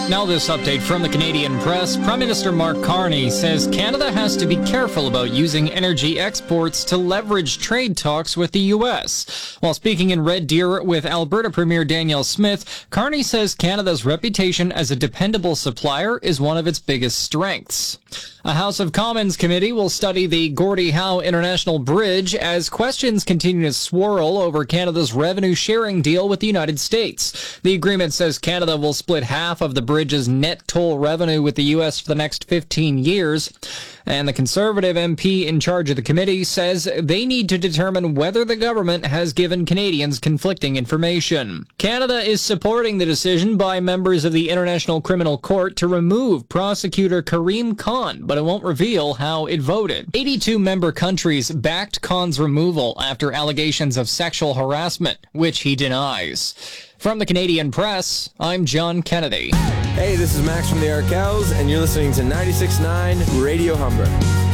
Now this update from the Canadian press. Prime Minister Mark Carney says Canada has to be careful about using energy exports to leverage trade talks with the U.S. While speaking in Red Deer with Alberta Premier Danielle Smith, Carney says Canada's reputation as a dependable supplier is one of its biggest strengths. A House of Commons committee will study the Gordie Howe International Bridge as questions continue to swirl over Canada's revenue sharing deal with the United States. The agreement says Canada will split half of the bridge's net toll revenue with the U.S. for the next 15 years. And the Conservative MP in charge of the committee says they need to determine whether the government has given Canadians conflicting information. Canada is supporting the decision by members of the International Criminal Court to remove prosecutor Karim Khan, but it won't reveal how it voted. 82-member countries backed Khan's removal after allegations of sexual harassment, which he denies. From the Canadian press, I'm John Kennedy. Hey, this is Max from the Arkells, and you're listening to 96.9 Radio Humber.